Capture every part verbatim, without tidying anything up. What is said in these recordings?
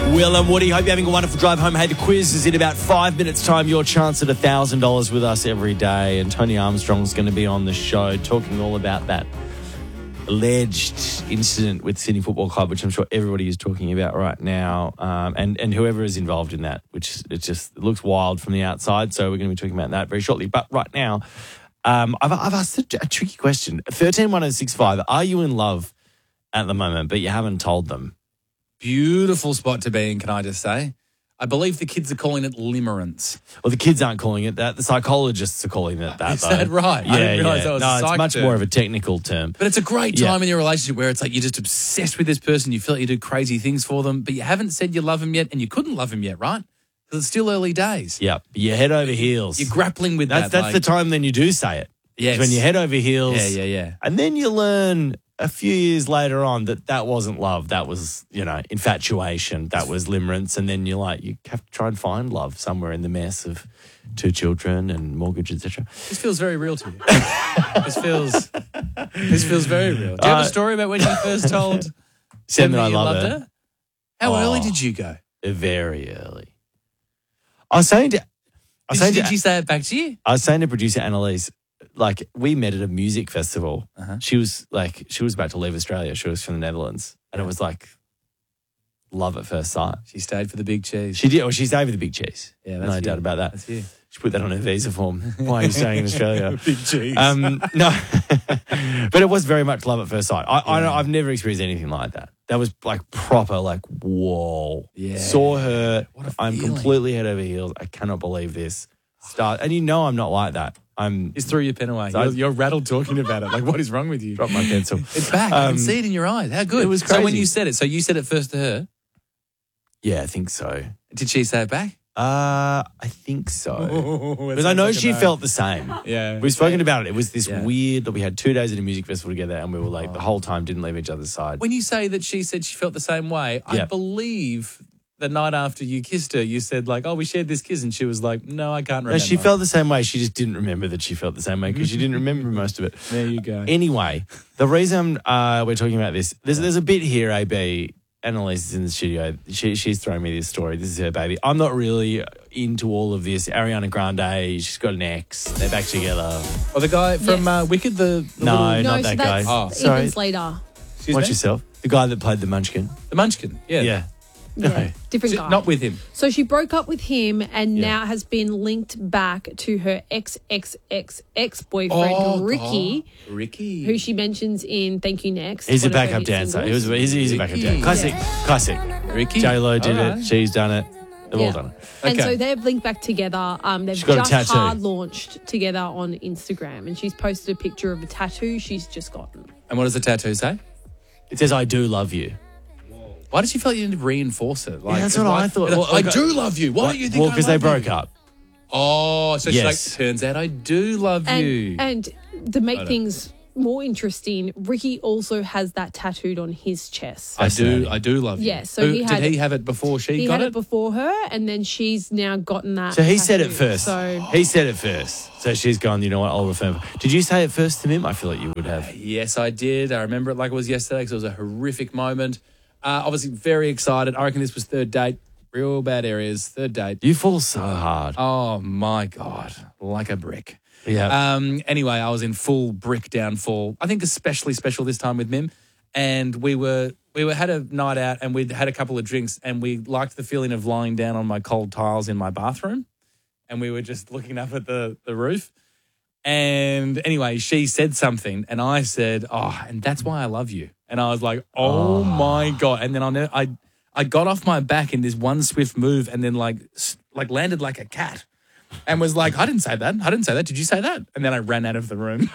Will and Woody, hope you're having a wonderful drive home. Hey, the quiz is in about five minutes' time. Your chance at one thousand dollars with us every day. And Tony Armstrong's going to be on the show talking all about that alleged incident with Sydney Football Club, which I'm sure everybody is talking about right now, um, and, and whoever is involved in that, which it just it looks wild from the outside. So we're going to be talking about that very shortly. But right now, um, I've, I've asked a, a tricky question. thirteen one oh six five, are you in love at the moment, but you haven't told them? Beautiful spot to be in, can I just say? I believe the kids are calling it limerence. Well, the kids aren't calling it that. The psychologists are calling it that, Is though. that right? Yeah, I didn't realise yeah. that was no, a it's psych much term. more of a technical term. But it's a great time Yeah. in your relationship where it's like you're just obsessed with this person, you feel like you do crazy things for them, but you haven't said you love them yet, and you couldn't love them yet, right? Because it's still early days. Yeah, you're head over heels. You're grappling with That's that. that's like, the time then you do say it. Yes. It's when you're head over heels. Yeah, yeah, yeah. And then you learn a few years later on that that wasn't love. That was, you know, infatuation. That was limerence. And then you're like, you have to try and find love somewhere in the mess of two children and mortgage, et cetera. This feels very real to you. this feels this feels very real. Do you have Uh, a story about when you first told Said them that I you love loved her. her? How Oh. early did you go? Very early. I was saying to, I was Did, saying did to, she say it back to you? I was saying to producer Annalise, like, we met at a music festival. Uh-huh. She was like, she was about to leave Australia. She was from the Netherlands. And it was like love at first sight. She stayed for the big cheese. She did. Well, she's over the big cheese. Yeah, that's no you. doubt about that. That's you. She put that on her visa form. Why are you staying in Australia? Big cheese. Um, no, but it was very much love at first sight. I, I don't, I've never experienced anything like that. That was like proper, like, whoa. Yeah. Saw her. What a I'm feeling. completely head over heels. I cannot believe this. Start, and you know I'm not like that. I'm Just threw your pen away. So I- You're, you're rattled talking about it. Like, what is wrong with you? dropped my pencil. It's back. I Um, can see it in your eyes. How good. it was So when crazy. you said it, so you said it first to her. Yeah, I think so. Did she say it back? Uh, I think so. Because I know she felt the same. Yeah. We've spoken about it. It was this Yeah. weird that we had two days at a music festival together and we were like, the whole time didn't leave each other's side. When you say that she said she felt the same way, I Yeah. believe the night after you kissed her, you said like, oh, we shared this kiss. And she was like, no, I can't remember. No, she felt the same way. She just didn't remember that she felt the same way because she didn't remember most of it. There you go. Anyway, the reason uh, we're talking about this, there's, there's a bit here, A B. Annalise is in the studio. She, she's throwing me this story. This is her baby. I'm not really into all of this. Ariana Grande, she's got an ex. They're back together. Oh, the guy from Yes. uh, Wicked, the, the No, little, not so that that's guy. Oh, sorry. Evans later. excuse Watch me? yourself. The guy that played the Munchkin. The Munchkin. Yeah. Yeah. Yeah, No. different She- guy. Not with him. So she broke up with him and Yeah. now has been linked back to her ex ex ex ex boyfriend Oh, Ricky, God. Ricky. who she mentions in Thank You Next. He's a one of her backup hit dancer. He singles. was, he's, he's a backup Ricky. dancer. Classic. Classic. Ricky. J-Lo did All it. right. She's done it. They've all Yeah. done it. And Okay. so they've linked back together. Um, they've She's got a just tattoo. hard launched together on Instagram, and she's posted a picture of a tattoo she's just gotten. And what does the tattoo say? It says, I do love you. Why did she feel like you need to reinforce it? Like, Yeah, that's what why- I thought. Like, Well, I okay. do love you. Why do you think Well, I because they love broke you? up. Oh, so she's like, Yes. turns out I do love And you. and to make know. things more interesting, Ricky also has that tattooed on his chest. I do, Fascinating. I do love you. Yeah, so Who- he had- did he have it before she He got had it? it before her, and then she's now gotten that. So he said it tattoo. first. So He said it first. So she's gone, you know what, I'll refer. Did you say it first to him? I feel like you would have. Yes, I did. I remember it like it was yesterday because it was a horrific moment. Uh, obviously, very excited. I reckon this was third date. Real bad areas. Third date. You fall so hard. Oh my God, like a brick. Yeah. Um, anyway, I was in full brick downfall. I think especially special this time with Mim. And we were we were had a night out and we'd had a couple of drinks and we liked the feeling of lying down on my cold tiles in my bathroom. And we were just looking up at the, the roof. And anyway, she said something and I said, oh, and that's why I love you. And I was like, oh, my God. And then I, ne- I I got off my back in this one swift move and then like s- like landed like a cat. And was like, I didn't say that. I didn't say that. Did you say that? And then I ran out of the room.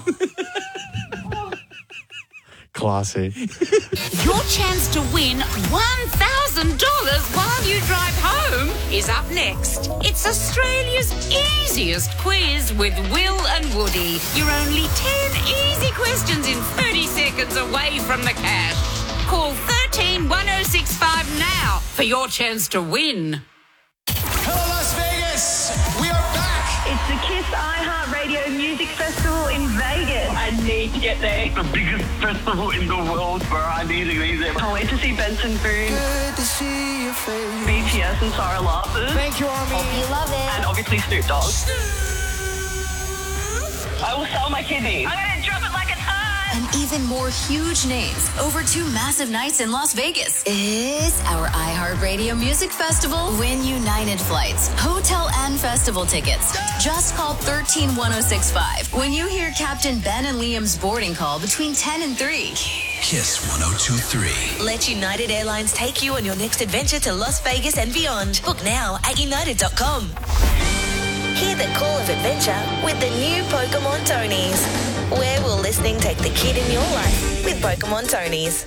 Classy. Your chance to win one thousand dollars while you drive home is up next. It's Australia's easiest quiz with Will and Woody. You're only ten easy questions in thirty seconds away from the cash. Call thirteen one oh six five now for your chance to win. Hello, Las Vegas. We are back. It's the Kiss iHeartRadio Music Festival in Vegas. I need to get there. The biggest festival in the world, bro. I need to be there. Can't wait to see Benson Boone. Good to see your free. B T S and Sarah Larson. Thank you, Army. Hope you love it. And obviously Snoop Dogg. I will sell my kidneys. I'm going to drop it like a ton. And even more huge names over two massive nights in Las Vegas. It's our iHeartRadio Music Festival. Win United flights, hotel and festival tickets. Just call one three one oh six five when you hear Captain Ben and Liam's boarding call between ten and three. Kiss one oh two three. Let United Airlines take you on your next adventure to Las Vegas and beyond. Book now at united dot com. Hear the call of adventure with the new Pokemon Tonies. Where will listening take the kid in your life with Pokemon Tonies?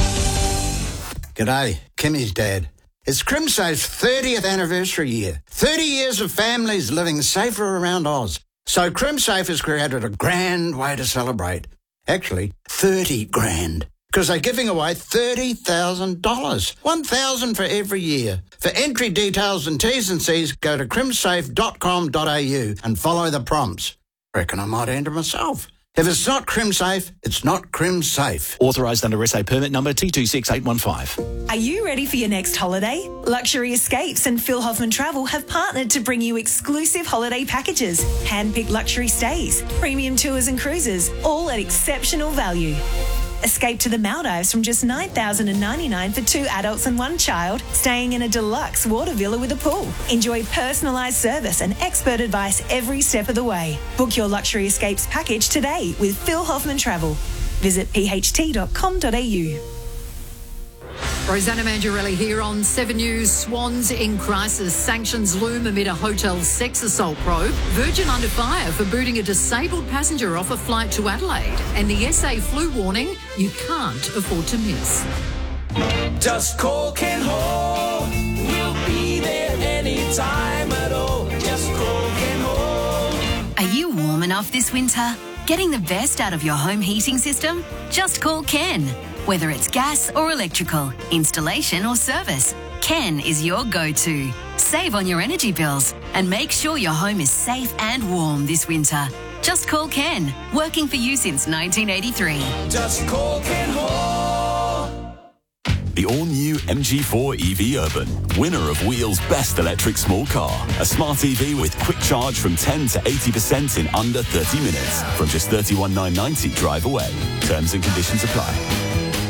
G'day, Kimmy's dad. It's CrimSafe's thirtieth anniversary year. thirty years of families living safer around Oz. So CrimSafe has created a grand way to celebrate. Actually, thirty grand. Because they're giving away thirty thousand dollars. one thousand dollars for every year. For entry details and T's and C's, go to crimsafe dot com dot a u and follow the prompts. Reckon I might enter myself. If it's not CrimSafe, it's not CrimSafe. Authorised under S A permit number T two six eight one five. Are you ready for your next holiday? Luxury Escapes and Phil Hoffman Travel have partnered to bring you exclusive holiday packages, hand-picked luxury stays, premium tours and cruises, all at exceptional value. Escape to the Maldives from just nine thousand ninety-nine dollars for two adults and one child, staying in a deluxe water villa with a pool. Enjoy personalised service and expert advice every step of the way. Book your Luxury Escapes package today with Phil Hoffman Travel. Visit p h t dot com dot a u. Rosanna Mangiarelli here on seven News. Swans in crisis. Sanctions loom amid a hotel sex assault probe. Virgin under fire for booting a disabled passenger off a flight to Adelaide. And the S A flu warning you can't afford to miss. Just call Ken Hall. We'll be there anytime at all. Just call Ken Hall. Are you warm enough this winter? Getting the best out of your home heating system? Just call Ken. Whether it's gas or electrical, installation or service, Ken is your go-to. Save on your energy bills and make sure your home is safe and warm this winter. Just call Ken, working for you since nineteen eighty-three. Just call Ken Hall. The all-new M G four E V Urban, winner of Wheel's Best Electric Small Car. A smart E V with quick charge from ten to eighty percent in under thirty minutes. From just thirty-one thousand nine hundred ninety drive away. Terms and conditions apply.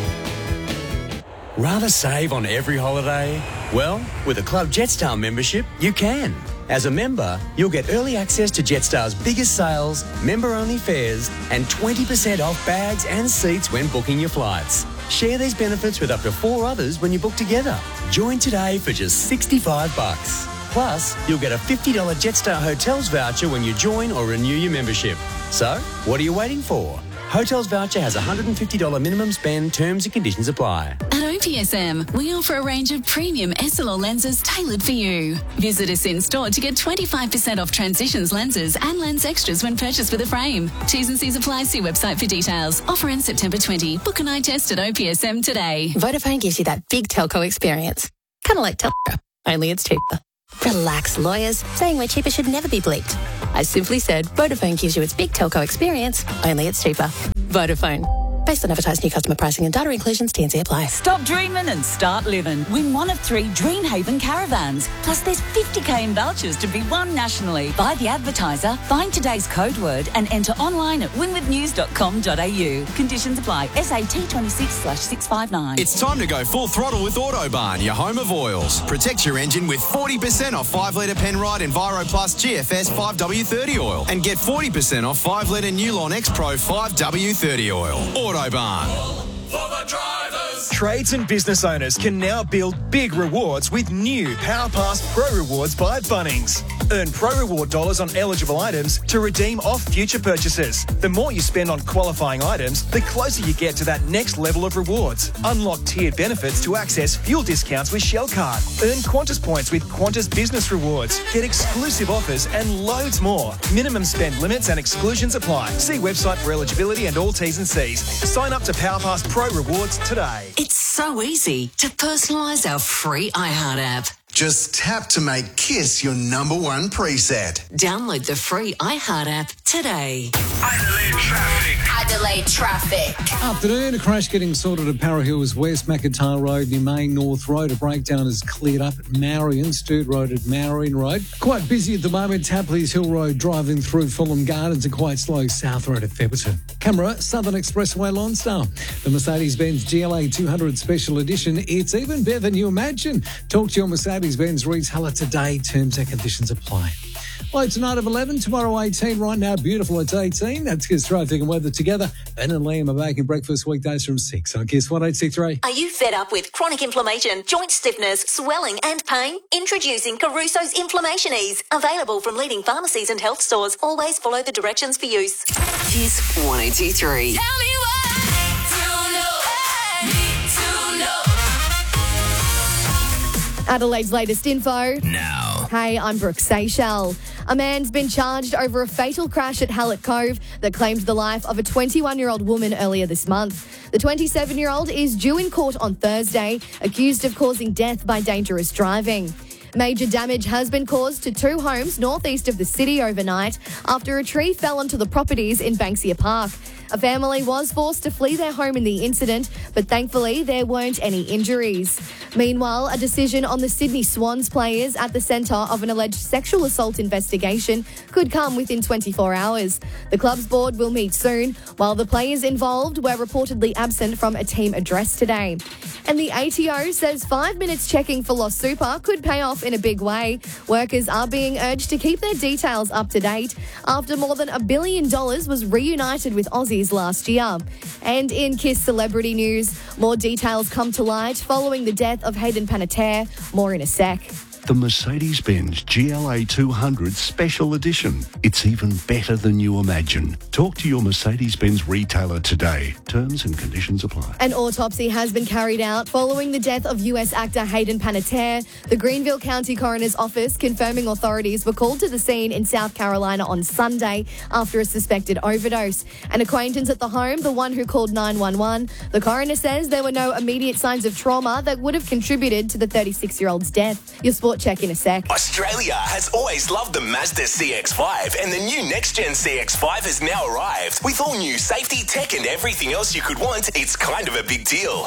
Rather save on every holiday? Well, with a Club Jetstar membership, you can. As a member, you'll get early access to Jetstar's biggest sales, member-only fares, and twenty percent off bags and seats when booking your flights. Share these benefits with up to four others when you book together. Join today for just sixty-five bucks. Plus, you'll get a fifty dollars Jetstar Hotels voucher when you join or renew your membership. So, what are you waiting for? Hotels voucher has a one hundred fifty dollars minimum spend. Terms and conditions apply. At O P S M, we offer a range of premium S L R lenses tailored for you. Visit us in store to get twenty-five percent off Transitions lenses and lens extras when purchased with a frame. T's and C's apply. See website for details. Offer ends September twentieth. Book an eye test at O P S M today. Vodafone gives you that big telco experience. Kind of like Telstra, only it's cheaper. Relax, lawyers. Saying we're cheaper should never be bleeped. I simply said Vodafone gives you its big telco experience, only it's cheaper. Vodafone. Based on advertised new customer pricing and data inclusions, T and C apply. Stop dreaming and start living. Win one of three Dreamhaven caravans. Plus there's fifty k in vouchers to be won nationally. Buy the advertiser, find today's code word and enter online at win with news dot com dot a u. Conditions apply. S A T twenty-six slash six five nine. It's time to go full throttle with Autobarn, your home of oils. Protect your engine with forty percent off five litre Penrite Enviro Plus G F S five W thirty oil. And get forty percent off five litre Newlon X Pro five W thirty oil. Autobarn. For the drivers. Trades and business owners can now build big rewards with new PowerPass Pro Rewards by Bunnings. Earn Pro Reward dollars on eligible items to redeem off future purchases. The more you spend on qualifying items, the closer you get to that next level of rewards. Unlock tiered benefits to access fuel discounts with Shell Card. Earn Qantas points with Qantas Business Rewards. Get exclusive offers and loads more. Minimum spend limits and exclusions apply. See website for eligibility and all T's and C's. Sign up to PowerPass Pro Rewards today. It's so easy to personalise our free iHeart app. Just tap to make Kiss your number one preset. Download the free iHeart app today. Adelaide traffic. Adelaide traffic. Afternoon, a crash getting sorted at Para Hills West, McIntyre Road near Main North Road. A breakdown is cleared up at Marion, Sturt Road at Marion Road. Quite busy at the moment, Tapley's Hill Road driving through Fulham Gardens and quite slow South Road at Thepperton. Camera, Southern Expressway Lonsdale. The Mercedes-Benz G L A two hundred Special Edition. It's even better than you imagine. Talk to your Mercedes-Benz retailer today. Terms and conditions apply. Low tonight of eleven, tomorrow eighteen. Right now, beautiful at eighteen. That's Kiss Traffic and Weather together. Ben and Liam are baking breakfast weekdays from six on Kiss one eight six three. Are you fed up with chronic inflammation, joint stiffness, swelling and pain? Introducing Caruso's Inflammation Ease. Available from leading pharmacies and health stores. Always follow the directions for use. Kiss one eight two three. Tell me what to know, need to know. Adelaide's latest info. Now. Hey, I'm Brooke Seychelles. A man's been charged over a fatal crash at Hallett Cove that claimed the life of a twenty-one-year-old woman earlier this month. The twenty-seven-year-old is due in court on Thursday, accused of causing death by dangerous driving. Major damage has been caused to two homes northeast of the city overnight after a tree fell onto the properties in Banksia Park. A family was forced to flee their home in the incident, but thankfully there weren't any injuries. Meanwhile, a decision on the Sydney Swans players at the centre of an alleged sexual assault investigation could come within twenty-four hours. The club's board will meet soon, while the players involved were reportedly absent from a team address today. And the A T O says five minutes checking for lost super could pay off in a big way. Workers are being urged to keep their details up to date after more than a billion dollars was reunited with Aussies last year. And in Kiss celebrity news, more details come to light following the death of Hayden Panettiere. More in a sec. The Mercedes-Benz G L A two hundred Special Edition. It's even better than you imagine. Talk to your Mercedes-Benz retailer today. Terms and conditions apply. An autopsy has been carried out following the death of U S actor Hayden Panettiere. The Greenville County Coroner's Office confirming authorities were called to the scene in South Carolina on Sunday after a suspected overdose. An acquaintance at the home, the one who called nine one one, the coroner says there were no immediate signs of trauma that would have contributed to the thirty-six-year-old's death. Your sport check in a sec. Australia has always loved the Mazda C X five, and the new next-gen C X five has now arrived. With all new safety, tech and everything else you could want, it's kind of a big deal.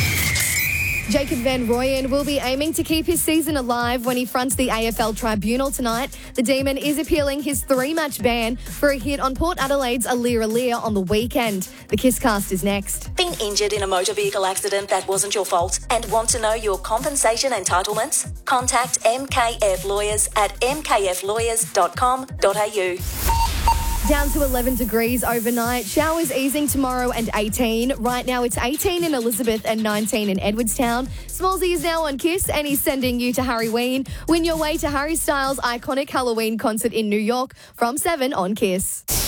Jacob Van Rooyen will be aiming to keep his season alive when he fronts the A F L Tribunal tonight. The Demon is appealing his three-match ban for a hit on Port Adelaide's Alir Alir on the weekend. The Kisscast is next. Been injured in a motor vehicle accident that wasn't your fault and want to know your compensation entitlements? Contact M K F Lawyers at m k f lawyers dot com dot a u. Down to eleven degrees overnight. Showers easing tomorrow and eighteen. Right now it's eighteen in Elizabeth and nineteen in Edwardstown. Smallsy is now on Kiss and he's sending you to Harry Ween. Win your way to Harry Styles' iconic Halloween concert in New York from seven on Kiss.